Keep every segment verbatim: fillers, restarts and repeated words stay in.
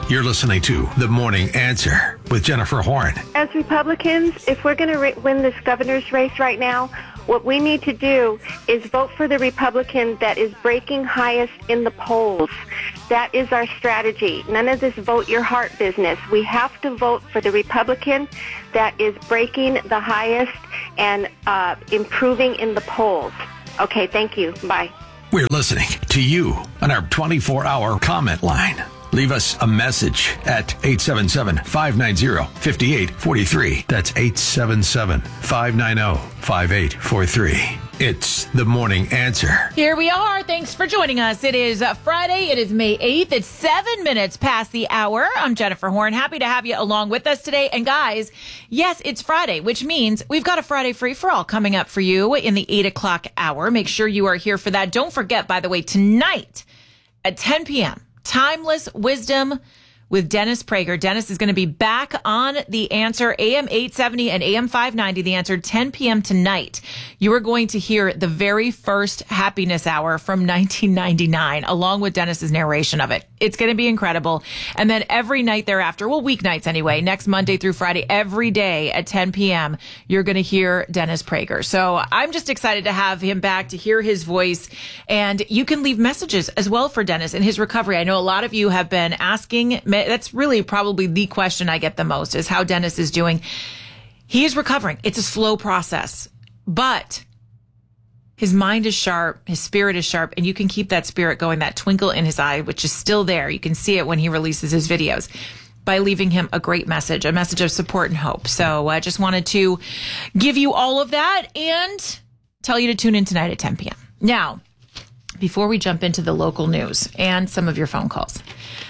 You're listening to The Morning Answer with Jennifer Horn. As Republicans, if we're going to re- win this governor's race right now, what we need to do is vote for the Republican that is breaking highest in the polls. That is our strategy. None of this vote your heart business. We have to vote for the Republican that is breaking the highest and uh, improving in the polls. Okay, thank you. Bye. We're listening to you on our twenty-four hour comment line. Leave us a message at eight seven seven, five nine zero, five eight four three. That's eight seven seven, five nine zero, five eight four three. It's The Morning Answer. Here we are. Thanks for joining us. It is Friday. It is May eighth. It's seven minutes past the hour. I'm Jennifer Horn. Happy to have you along with us today. And guys, yes, it's Friday, which means we've got a Friday free-for-all coming up for you in the eight o'clock hour. Make sure you are here for that. Don't forget, by the way, tonight at ten p.m., Timeless Wisdom with Dennis Prager. Dennis is going to be back on The Answer, A M eight seventy and A M five ninety. The Answer, ten p.m. tonight. You are going to hear the very first Happiness Hour from nineteen ninety-nine, along with Dennis's narration of it. It's going to be incredible. And then every night thereafter, well, weeknights anyway, next Monday through Friday, every day at ten p.m., you're going to hear Dennis Prager. So I'm just excited to have him back, to hear his voice. And you can leave messages as well for Dennis in his recovery. I know a lot of you have been asking. That's really probably the question I get the most, is how Dennis is doing. He is recovering. It's a slow process, but his mind is sharp. His spirit is sharp, and you can keep that spirit going, that twinkle in his eye, which is still there. You can see it when he releases his videos, by leaving him a great message, a message of support and hope. So I just wanted to give you all of that and tell you to tune in tonight at ten p.m. Now, before we jump into the local news and some of your phone calls,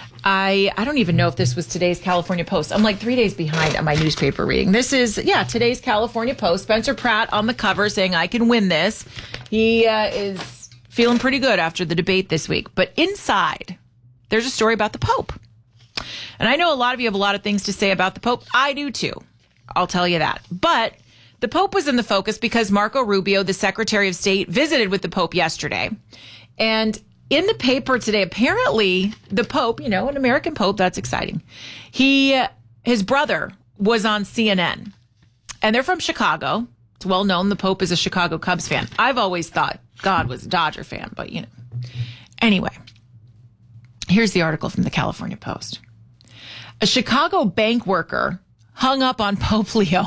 I, I don't even know if this was today's California Post. I'm like three days behind on my newspaper reading. This is, yeah, today's California Post. Spencer Pratt on the cover saying, I can win this. He uh, is feeling pretty good after the debate this week. But inside, there's a story about the Pope. And I know a lot of you have a lot of things to say about the Pope. I do too. I'll tell you that. But the Pope was in the focus because Marco Rubio, the Secretary of State, visited with the Pope yesterday. And in the paper today, apparently the Pope, you know, an American Pope, that's exciting. He, his brother was on C N N, and they're from Chicago. It's well known the Pope is a Chicago Cubs fan. I've always thought God was a Dodger fan, but you know. Anyway, here's the article from the California Post. A Chicago bank worker hung up on Pope Leo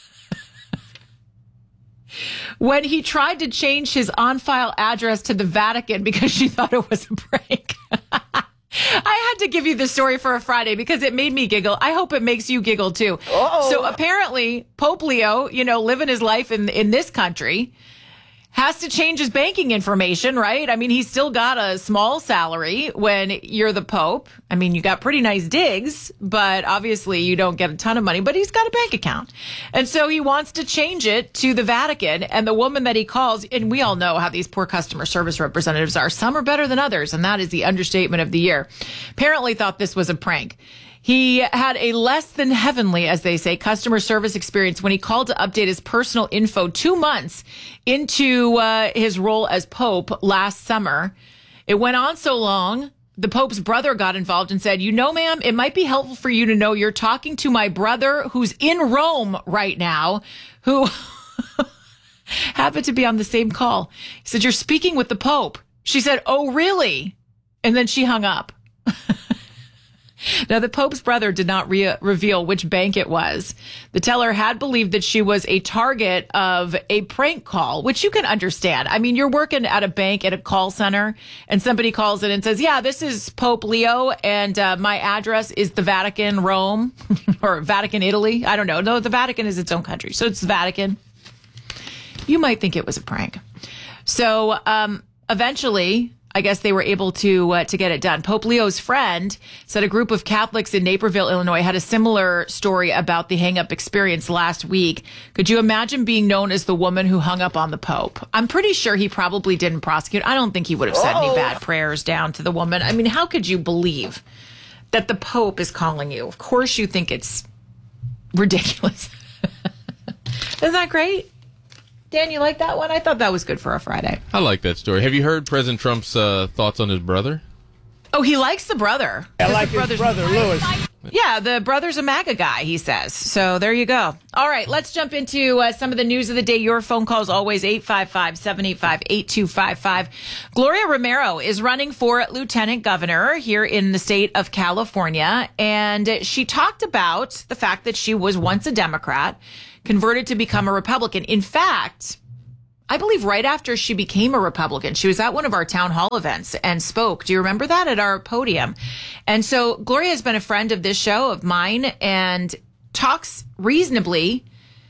when he tried to change his on-file address to the Vatican because she thought it was a prank. I had to give you the story for a Friday because it made me giggle. I hope it makes you giggle too. Uh-oh. So apparently Pope Leo, you know, living his life in, in this country, has to change his banking information, right? I mean, he's still got a small salary when you're the Pope. I mean, you got pretty nice digs, but obviously you don't get a ton of money, but he's got a bank account. And so he wants to change it to the Vatican. And the woman that he calls, and we all know how these poor customer service representatives are. Some are better than others, and that is the understatement of the year. Apparently thought this was a prank. He had a less than heavenly, as they say, customer service experience when he called to update his personal info two months into uh, his role as Pope last summer. It went on so long, the Pope's brother got involved and said, you know, ma'am, it might be helpful for you to know you're talking to my brother who's in Rome right now, who happened to be on the same call. He said, you're speaking with the Pope. She said, oh, really? And then she hung up. Now, the Pope's brother did not re- reveal which bank it was. The teller had believed that she was a target of a prank call, which you can understand. I mean, you're working at a bank at a call center and somebody calls in and says, yeah, this is Pope Leo and uh, my address is the Vatican, Rome, or Vatican, Italy. I don't know. No, the Vatican is its own country. So it's the Vatican. You might think it was a prank. So um, eventually, I guess they were able to uh, to get it done. Pope Leo's friend said a group of Catholics in Naperville, Illinois, had a similar story about the hang-up experience last week. Could you imagine being known as the woman who hung up on the Pope? I'm pretty sure he probably didn't prosecute. I don't think he would have said any bad prayers down to the woman. I mean, how could you believe that the Pope is calling you? Of course you think it's ridiculous. Isn't that great? Dan, you like that one? I thought that was good for a Friday. I like that story. Have you heard President Trump's uh, thoughts on his brother? Oh, he likes the brother. I like his brother, Louis. Yeah, the brother's a MAGA guy, he says. So there you go. All right, let's jump into uh, some of the news of the day. Your phone calls always, eight five five, seven eight five, eight two five five. Gloria Romero is running for lieutenant governor here in the state of California. And she talked about the fact that she was once a Democrat, converted to become a Republican. In fact, I believe right after she became a Republican, she was at one of our town hall events and spoke. Do you remember that at our podium? And so Gloria has been a friend of this show, of mine, and talks reasonably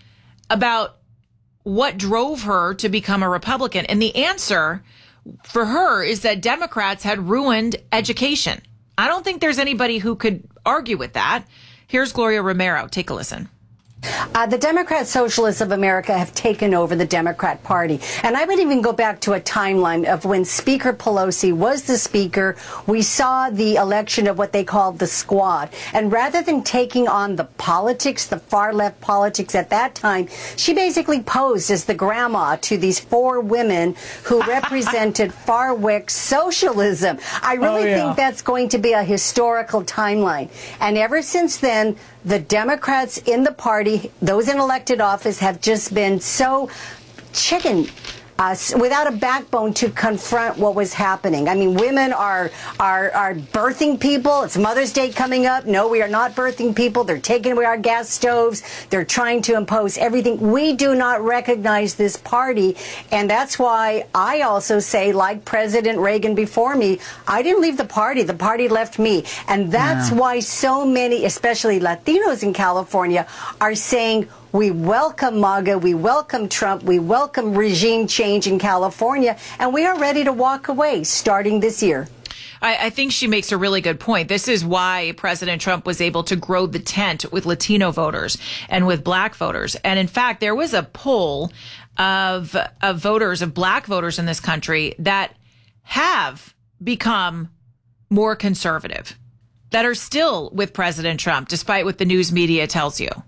about what drove her to become a Republican. And the answer for her is that Democrats had ruined education. I don't think there's anybody who could argue with that. Here's Gloria Romero. Take a listen. Uh, the Democrat Socialists of America have taken over the Democrat Party. And I would even go back to a timeline of when Speaker Pelosi was the Speaker. We saw the election of what they called the Squad. And rather than taking on the politics, the far-left politics at that time, she basically posed as the grandma to these four women who represented far-right socialism. I really oh, yeah. think that's going to be a historical timeline. And ever since then, the Democrats in the party, those in elected office, have just been so chicken, uh, without a backbone to confront what was happening. I mean, women are, are, are birthing people. It's Mother's Day coming up. No, we are not birthing people. They're taking away our gas stoves. They're trying to impose everything. We do not recognize this party. And that's why I also say, like President Reagan before me, I didn't leave the party. The party left me. And that's yeah. why so many, especially Latinos in California, are saying, we welcome MAGA, we welcome Trump, we welcome regime change in California, and we are ready to walk away starting this year. I, I think she makes a really good point. This is why President Trump was able to grow the tent with Latino voters and with black voters. And in fact, there was a poll of, of voters, of black voters in this country that have become more conservative, that are still with President Trump, despite what the news media tells you.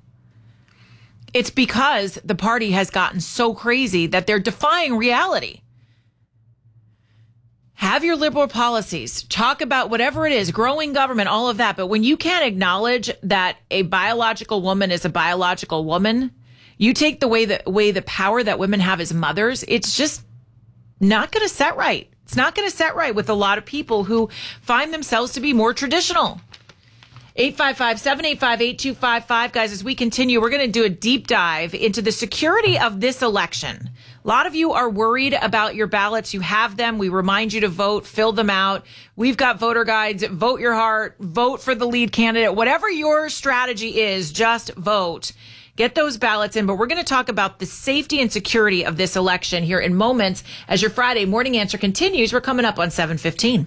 It's because the party has gotten so crazy that they're defying reality. Have your liberal policies, talk about whatever it is, growing government, all of that. But when you can't acknowledge that a biological woman is a biological woman, you take the way the way the power that women have as mothers, it's just not going to set right. It's not going to set right with a lot of people who find themselves to be more traditional. eight five five, seven eight five, eight two five five. Guys, as we continue, we're going to do a deep dive into the security of this election. A lot of you are worried about your ballots. You have them. We remind you to vote, fill them out. We've got voter guides. Vote your heart. Vote for the lead candidate. Whatever your strategy is, just vote. Get those ballots in. But we're going to talk about the safety and security of this election here in moments as your Friday morning answer continues. We're coming up on seven fifteen.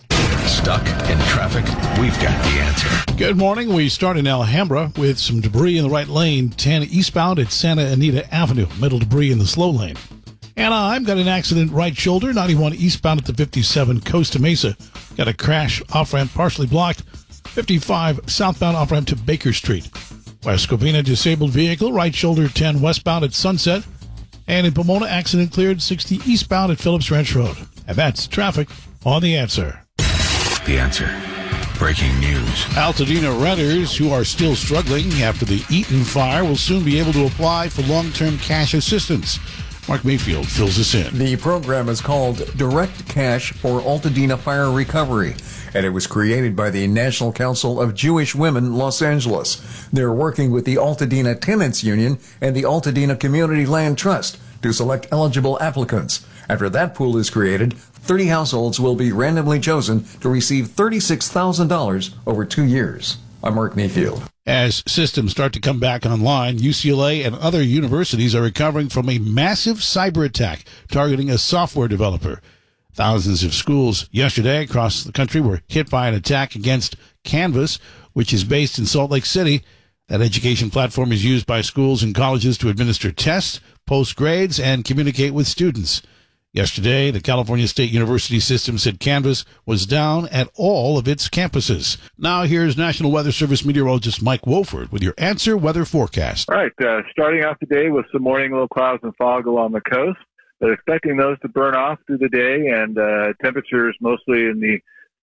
Stuck in traffic? We've got the answer. Good morning. We start in Alhambra with some debris in the right lane. ten eastbound at Santa Anita Avenue. Middle debris in the slow lane. Anaheim got an accident right shoulder. ninety-one eastbound at the fifty-seven Costa Mesa. Got a crash off-ramp partially blocked. fifty-five southbound off-ramp to Baker Street. West Covina disabled vehicle. Right shoulder ten westbound at Sunset. And in Pomona, accident cleared sixty eastbound at Phillips Ranch Road. And that's traffic on The Answer. The Answer. Breaking news. Altadena renters who are still struggling after the Eaton fire will soon be able to apply for long-term cash assistance. Mark Mayfield fills us in. The program is called Direct Cash for Altadena Fire Recovery, and it was created by the National Council of Jewish Women, Los Angeles. They're working with the Altadena Tenants Union and the Altadena Community Land Trust to select eligible applicants. After that pool is created, thirty households will be randomly chosen to receive thirty-six thousand dollars over two years. I'm Mark Mayfield. As systems start to come back online, U C L A and other universities are recovering from a massive cyber attack targeting a software developer. Thousands of schools yesterday across the country were hit by an attack against Canvas, which is based in Salt Lake City. That education platform is used by schools and colleges to administer tests, post grades, and communicate with students. Yesterday, the California State University system said Canvas was down at all of its campuses. Now here's National Weather Service meteorologist Mike Wolford with your Answer Weather Forecast. All right, uh, starting off the day with some morning low clouds and fog along the coast. But expecting those to burn off through the day, and uh, temperatures mostly in the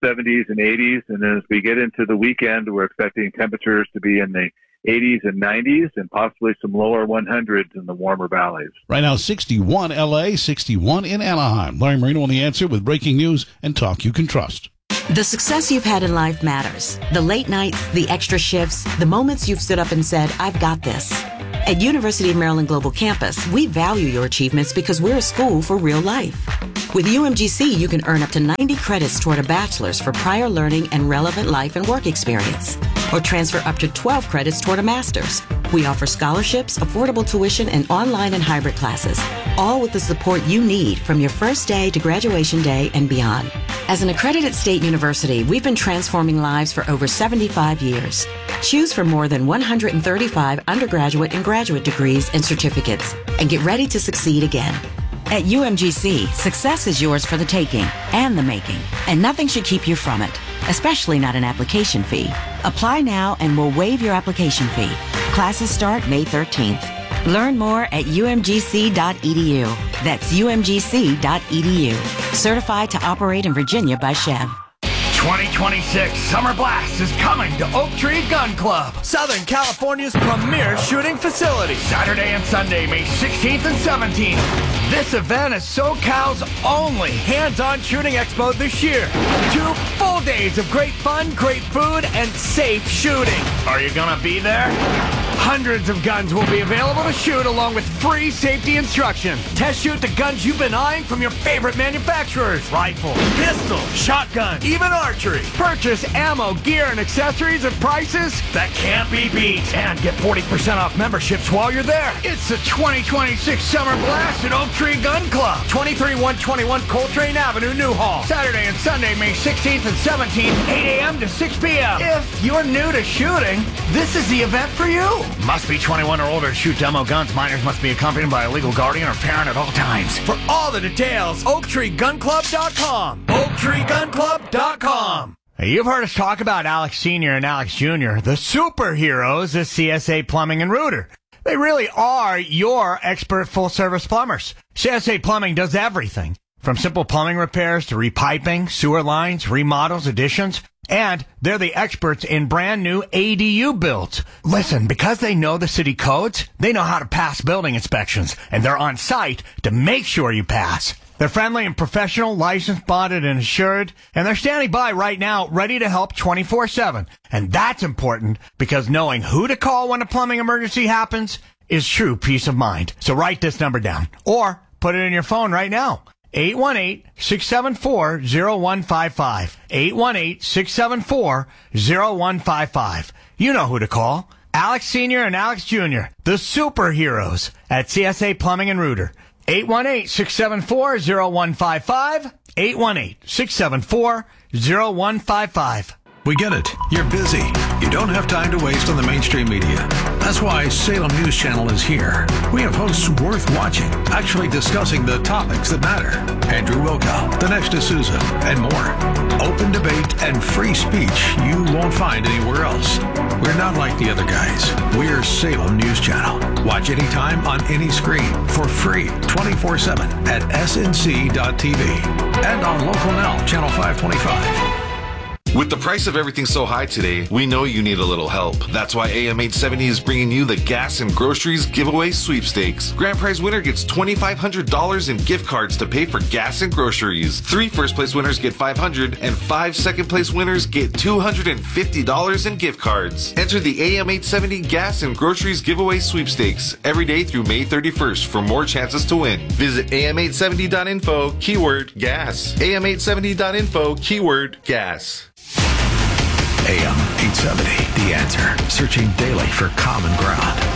seventies and eighties. And then as we get into the weekend, we're expecting temperatures to be in the eighties and nineties and possibly some lower hundreds in the warmer valleys. Right now, sixty-one L A, sixty-one in Anaheim. Larry Marino on The Answer with breaking news and talk you can trust. The success you've had in life matters. The late nights, the extra shifts, the moments you've stood up and said, I've got this. At University of Maryland Global Campus, we value your achievements because we're a school for real life. With U M G C, you can earn up to ninety credits toward a bachelor's for prior learning and relevant life and work experience, or transfer up to twelve credits toward a master's. We offer scholarships, affordable tuition, and online and hybrid classes, all with the support you need from your first day to graduation day and beyond. As an accredited state university, we've been transforming lives for over seventy-five years. Choose from more than one hundred thirty-five undergraduate and graduate degrees and certificates, and get ready to succeed again. At U M G C, success is yours for the taking and the making, and nothing should keep you from it, especially not an application fee. Apply now and we'll waive your application fee. Classes start May thirteenth. Learn more at U M G C dot E D U. That's U M G C dot E D U. Certified to operate in Virginia by Chev. twenty twenty-six Summer Blast is coming to Oak Tree Gun Club, Southern California's premier shooting facility. Saturday and Sunday, May sixteenth and seventeenth. This event is SoCal's only hands-on shooting expo this year. Two full days of great fun, great food, and safe shooting. Are you gonna be there? Hundreds of guns will be available to shoot along with free safety instruction. Test shoot the guns you've been eyeing from your favorite manufacturers. Rifles, pistols, shotguns, even archery. Purchase ammo, gear, and accessories at prices that can't be beat. And get forty percent off memberships while you're there. It's the twenty twenty-six Summer Blast at Oak Tree Gun Club. twenty-three one twenty-one Coltrane Avenue, Newhall. Saturday and Sunday, May sixteenth and seventeenth, eight a.m. to six p.m. If you're new to shooting, this is the event for you. Must be twenty-one or older to shoot demo guns. Minors must be accompanied by a legal guardian or parent at all times. For all the details, oak tree gun club dot com. oak tree gun club dot com. Hey, you've heard us talk about Alex Senior and Alex Junior, the superheroes of C S A Plumbing and Rooter. They really are your expert full-service plumbers. C S A Plumbing does everything, from simple plumbing repairs to repiping, sewer lines, remodels, additions. And they're the experts in brand new A D U builds. Listen, because they know the city codes, they know how to pass building inspections, and they're on site to make sure you pass. They're friendly and professional, licensed, bonded, and assured, and they're standing by right now, ready to help twenty-four seven. And that's important because knowing who to call when a plumbing emergency happens is true peace of mind. So write this number down, or put it in your phone right now. eight one eight, six seven four, zero one five five. eight one eight, six seven four, zero one five five. You know who to call. Alex Senior and Alex Junior, the superheroes at C S A Plumbing and Rooter. eight one eight, six seven four, zero one five five. eight one eight, six seven four, zero one five five. We get it. You're busy. You don't have time to waste on the mainstream media. That's why Salem News Channel is here. We have hosts worth watching, actually discussing the topics that matter. Andrew Wilkow, Dinesh D'Souza, and more. Open debate and free speech you won't find anywhere else. We're not like the other guys. We're Salem News Channel. Watch anytime on any screen for free twenty-four seven at S N C dot T V and on Local Now, Channel five twenty-five. With the price of everything so high today, we know you need a little help. That's why A M eight seventy is bringing you the Gas and Groceries Giveaway Sweepstakes. Grand prize winner gets twenty-five hundred dollars in gift cards to pay for gas and groceries. Three first place winners get five hundred dollars, and five second place winners get two hundred fifty dollars in gift cards. Enter the A M eight seventy Gas and Groceries Giveaway Sweepstakes every day through May thirty-first for more chances to win. Visit A M eight seventy dot info, keyword gas. A M eight seventy dot info, keyword gas. A M eight seventy, The Answer, searching daily for common ground.